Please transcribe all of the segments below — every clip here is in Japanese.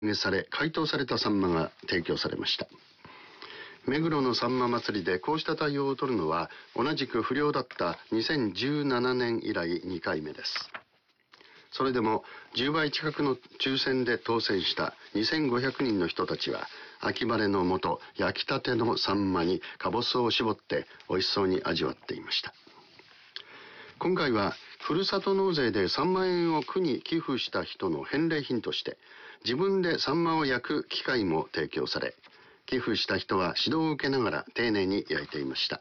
げされ解凍されたサンマが提供されました。目黒のサンマ祭りでこうした対応を取るのは同じく不漁だった2017年以来2回目です。それでも10倍近くの抽選で当選した2500人の人たちは秋晴れの下、焼きたてのサンマにかぼすを絞って美味しそうに味わっていました。今回はふるさと納税で3万円を区に寄付した人の返礼品として自分でサンマを焼く機械も提供され、寄付した人は指導を受けながら丁寧に焼いていました。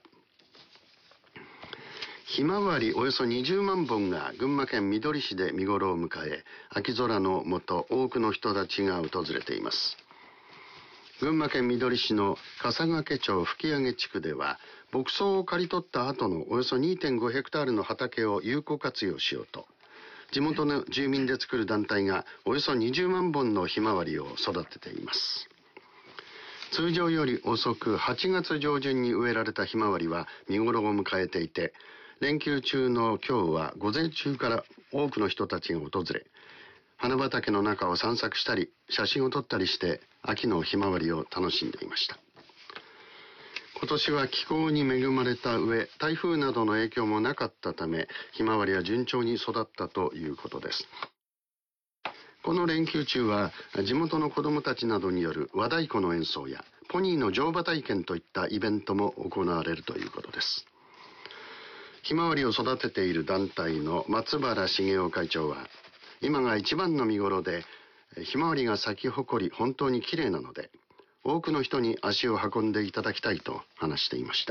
ひまわりおよそ20万本が群馬県みどり市で見頃を迎え、秋空の下多くの人たちが訪れています。群馬県みどり市の笠懸町吹上地区では牧草を刈り取った後のおよそ 2.5 ヘクタールの畑を有効活用しようと、地元の住民で作る団体がおよそ20万本のひまわりを育てています。通常より遅く8月上旬に植えられたひまわりは見頃を迎えていて、連休中の今日は午前中から多くの人たちが訪れ、花畑の中を散策したり写真を撮ったりして秋のひまわりを楽しんでいました。今年は気候に恵まれた上、台風などの影響もなかったため、ひまわりは順調に育ったということです。この連休中は地元の子どもたちなどによる和太鼓の演奏やポニーの乗馬体験といったイベントも行われるということです。ひまわりを育てている団体の松原茂雄会長は、今が一番の見頃でひまわりが咲き誇り本当に綺麗なので多くの人に足を運んでいただきたいと話していました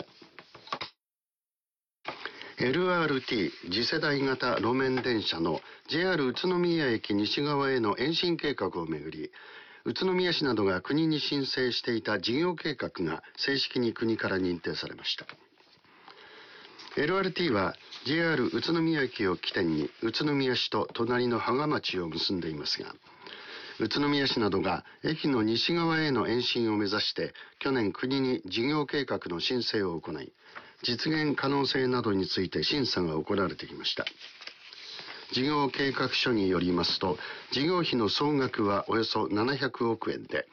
。LRT 次世代型路面電車の JR 宇都宮駅西側への延伸計画をめぐり、宇都宮市などが国に申請していた事業計画が正式に国から認定されました。LRT は JR 宇都宮駅を起点に宇都宮市と隣の芳賀町を結んでいますが、宇都宮市などが駅の西側への延伸を目指して去年国に事業計画の申請を行い、実現可能性などについて審査が行われてきました。事業計画書によりますと、事業費の総額はおよそ700億円で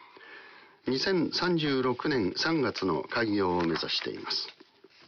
2036年3月の開業を目指しています。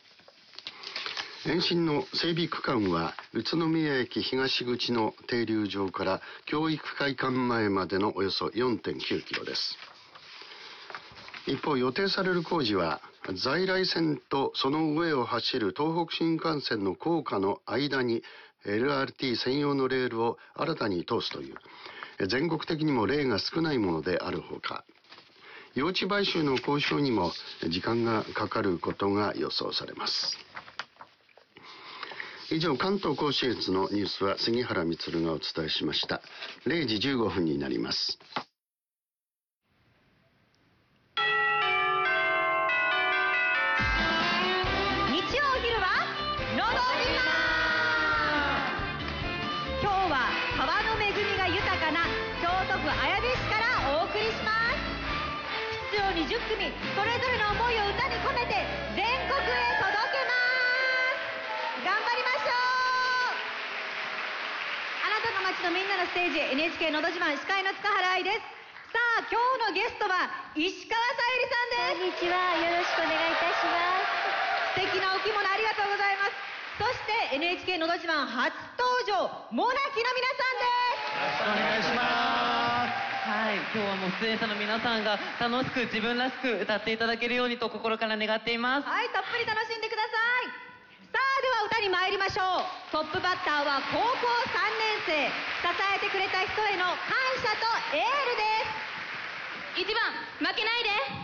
延伸の整備区間は宇都宮駅東口の停留場から教育会館前までのおよそ 4.9 キロです。一方、予定される工事は在来線とその上を走る東北新幹線の高架の間に LRT 専用のレールを新たに通すという全国的にも例が少ないものであるほか、用地買収の交渉にも時間がかかることが予想されます。以上、関東甲信越のニュースは杉原充がお伝えしました。0時15分になります。 日曜お昼はのど自慢。今日は川の恵みが豊かな京都府綾部市からお送りします。出場20組それぞれの思いを歌に込めて全国へ届けます。頑張りましょう。あなたの街のみんなのステージ、 NHK のど自慢司会の塚原愛です。さあ、今日のゲストは石川さゆりさんです。 こんにちは、よろしくお願いいたします。 素敵なお着物ありがとうございます。そして NHK のど自慢初登場、モナキの皆さんです。 よろしくお願いします。 はい、今日はもう出演者の皆さんが楽しく自分らしく歌っていただけるようにと心から願っています。 はい、たっぷり楽しんでください。さあ、では歌に参りましょう。トップバッターは高校3年生、支えてくれた人への感謝とエールです。 1番、負けないで。